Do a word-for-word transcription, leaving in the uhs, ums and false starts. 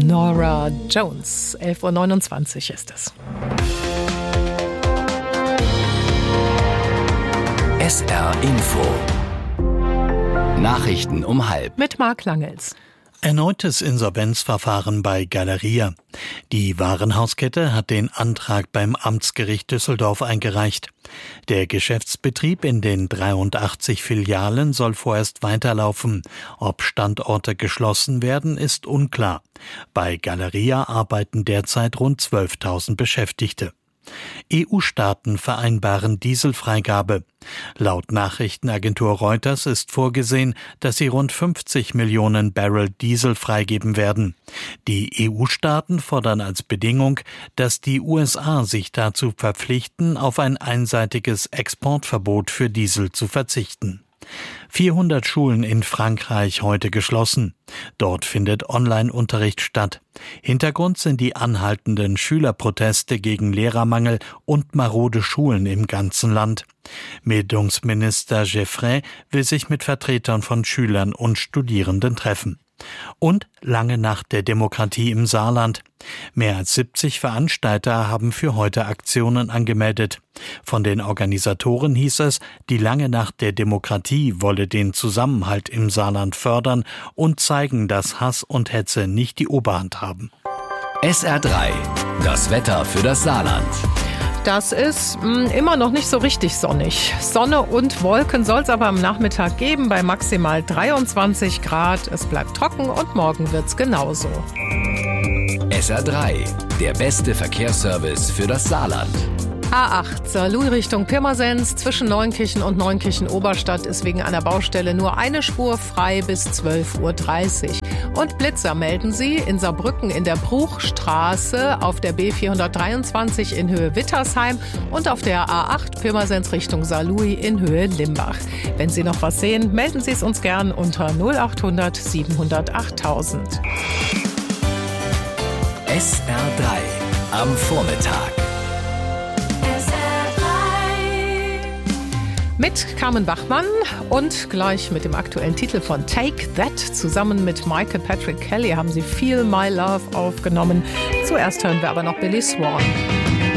Norah Jones. elf Uhr neunundzwanzig ist es. S R Info. Nachrichten um halb. Mit Marc Langels. Erneutes Insolvenzverfahren bei Galeria. Die Warenhauskette hat den Antrag beim Amtsgericht Düsseldorf eingereicht. Der Geschäftsbetrieb in den dreiundachtzig Filialen soll vorerst weiterlaufen. Ob Standorte geschlossen werden, ist unklar. Bei Galeria arbeiten derzeit rund zwölftausend Beschäftigte. E U-Staaten vereinbaren Dieselfreigabe. Laut Nachrichtenagentur Reuters ist vorgesehen, dass sie rund fünfzig Millionen Barrel Diesel freigeben werden. Die E U-Staaten fordern als Bedingung, dass die U S A sich dazu verpflichten, auf ein einseitiges Exportverbot für Diesel zu verzichten. vierhundert Schulen in Frankreich heute geschlossen. Dort findet Online-Unterricht statt. Hintergrund sind die anhaltenden Schülerproteste gegen Lehrermangel und marode Schulen im ganzen Land. Bildungsminister Geffray will sich mit Vertretern von Schülern und Studierenden treffen. Und lange Nacht der Demokratie im Saarland. Mehr als siebzig Veranstalter haben für heute Aktionen angemeldet. Von den Organisatoren hieß es, die lange Nacht der Demokratie wolle den Zusammenhalt im Saarland fördern und zeigen, dass Hass und Hetze nicht die Oberhand haben. S R drei. Das Wetter für das Saarland. Das ist mh, immer noch nicht so richtig sonnig. Sonne und Wolken soll es aber am Nachmittag geben bei maximal dreiundzwanzig Grad. Es bleibt trocken und morgen wird's genauso. S R drei. Der beste Verkehrsservice für das Saarland. A acht, Saarlouis Richtung Pirmasens, zwischen Neunkirchen und Neunkirchen-Oberstadt ist wegen einer Baustelle nur eine Spur frei bis zwölf Uhr dreißig. Und Blitzer melden sie in Saarbrücken in der Bruchstraße, auf der B vierhundertdreiundzwanzig in Höhe Wittersheim und auf der A acht Pirmasens Richtung Saarlouis in Höhe Limbach. Wenn Sie noch was sehen, melden Sie es uns gern unter null acht hundert siebenhundert achttausend. S R drei am Vormittag. Mit Carmen Bachmann und gleich mit dem aktuellen Titel von Take That. Zusammen mit Michael Patrick Kelly haben sie Feel My Love aufgenommen. Zuerst hören wir aber noch Billy Swan.